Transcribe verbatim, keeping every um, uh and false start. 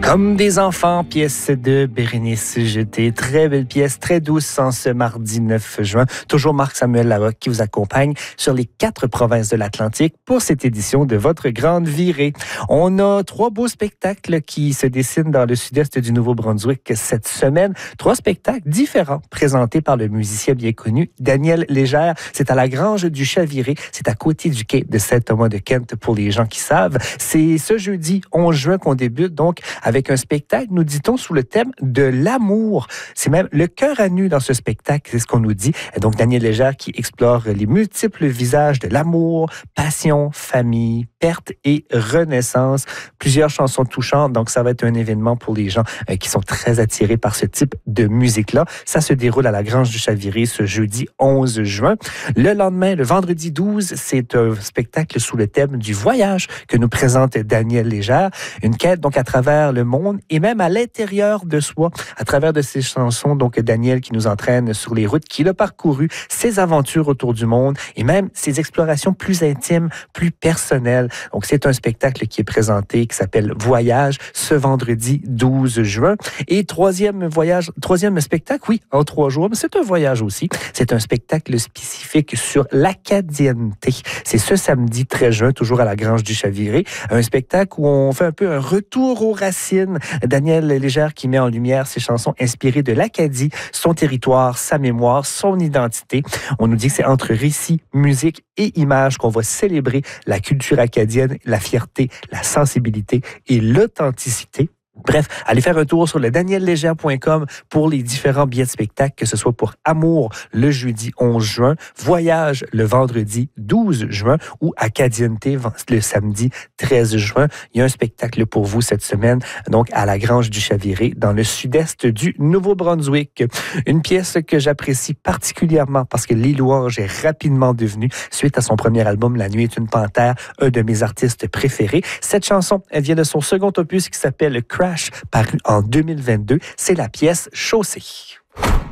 Comme des enfants, pièce de Bérénice Jeté. Très belle pièce, très douce en ce mardi neuf juin. Toujours Marc-Samuel Larocque qui vous accompagne sur les quatre provinces de l'Atlantique pour cette édition de votre grande virée. On a trois beaux spectacles qui se dessinent dans le sud-est du Nouveau-Brunswick cette semaine. Trois spectacles différents présentés par le musicien bien connu Daniel Légère. C'est à la Grange du Chaviré. C'est à côté du quai de Saint-Thomas-de-Kent pour les gens qui savent. C'est ce jeudi onze juin qu'on débute donc avec avec un spectacle, nous dit-on, sous le thème de l'amour. C'est même le cœur à nu dans ce spectacle, c'est ce qu'on nous dit. Et donc, Daniel Légère qui explore les multiples visages de l'amour, passion, famille, perte et renaissance. Plusieurs chansons touchantes, donc ça va être un événement pour les gens euh, qui sont très attirés par ce type de musique-là. Ça se déroule à la Grange du Chaviré ce jeudi onze juin. Le lendemain, le vendredi douze, c'est un spectacle sous le thème du voyage que nous présente Daniel Légère. Une quête donc à travers le monde et même à l'intérieur de soi, à travers de ses chansons, donc Daniel qui nous entraîne sur les routes qu'il a parcourues, ses aventures autour du monde et même ses explorations plus intimes, plus personnelles. Donc c'est un spectacle qui est présenté, qui s'appelle Voyage, ce vendredi douze juin. Et troisième voyage, troisième spectacle, oui, en trois jours, mais c'est un voyage aussi. C'est un spectacle spécifique sur l'acadienneté. C'est ce samedi treize juin, toujours à la Grange du Chaviré, un spectacle où on fait un peu un retour aux racines. Daniel Légère qui met en lumière ses chansons inspirées de l'Acadie, son territoire, sa mémoire, son identité. On nous dit que c'est entre récit, musique et images qu'on va célébrer la culture acadienne, la fierté, la sensibilité et l'authenticité. Bref, allez faire un tour sur le daniel légère point com pour les différents billets de spectacle, que ce soit pour Amour le jeudi onze juin, Voyage le vendredi douze juin ou Acadienneté le samedi treize juin. Il y a un spectacle pour vous cette semaine, donc à la Grange du Chaviré, dans le sud-est du Nouveau-Brunswick. Une pièce que j'apprécie particulièrement parce que Les Louanges est rapidement devenue, suite à son premier album La Nuit est une panthère, un de mes artistes préférés. Cette chanson, elle vient de son second opus qui s'appelle Crash, paru en deux mille vingt-deux. C'est la pièce Chaussée.